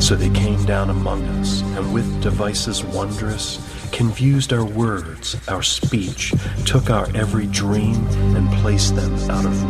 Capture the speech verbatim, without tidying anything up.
So they came down among us, and with devices wondrous, confused our words, our speech, took our every dream, and placed them out of